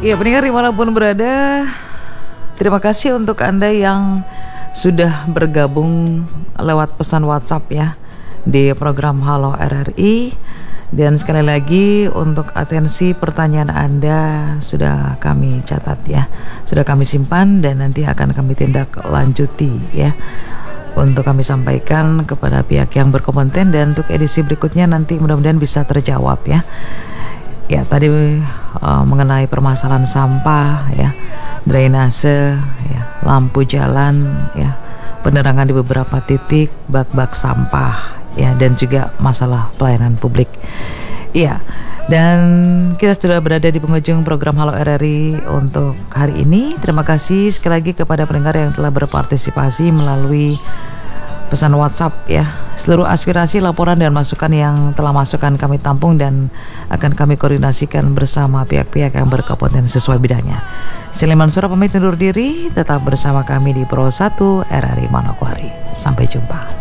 Ya, pendengar dimanapun berada, terima kasih untuk Anda yang sudah bergabung lewat pesan WhatsApp ya di program Halo RRI. Dan sekali lagi untuk atensi pertanyaan Anda sudah kami catat ya, sudah kami simpan dan nanti akan kami tindak lanjuti ya, untuk kami sampaikan kepada pihak yang berkompeten, dan untuk edisi berikutnya nanti mudah-mudahan bisa terjawab ya. Ya, tadi mengenai permasalahan sampah ya, drainase ya, lampu jalan ya, penerangan di beberapa titik, bak-bak sampah ya, dan juga masalah pelayanan publik. Iya, dan kita sudah berada di penghujung program Halo RRI untuk hari ini. Terima kasih sekali lagi kepada pendengar yang telah berpartisipasi melalui pesan WhatsApp ya. Seluruh aspirasi, laporan dan masukan yang telah masuk akan kami tampung dan akan kami koordinasikan bersama pihak-pihak yang berkompeten sesuai bidangnya. Siliman Sura pamit undur diri, tetap bersama kami di Pro 1 RRI Manokwari. Sampai jumpa.